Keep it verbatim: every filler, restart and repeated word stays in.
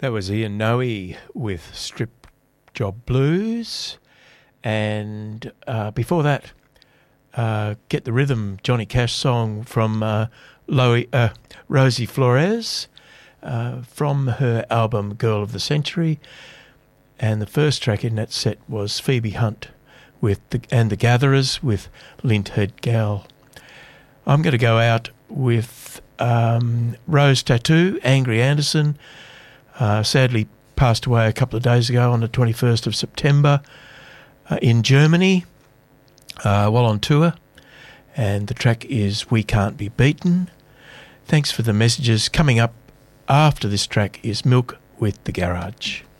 That was Ian Noe with Strip Job Blues. And uh, before that, uh, Get the Rhythm, Johnny Cash song from uh, Loie, uh, Rosie Flores uh, from her album Girl of the Century. And the first track in that set was Phoebe Hunt with the, and the Gatherers with Lint Head Gal. I'm going to go out with um, Rose Tattoo, Angry Anderson. Uh, sadly passed away a couple of days ago on the twenty-first of September uh, in Germany uh, while on tour. And the track is We Can't Be Beaten. Thanks for the messages. Coming up after this track is Milk with the Garage.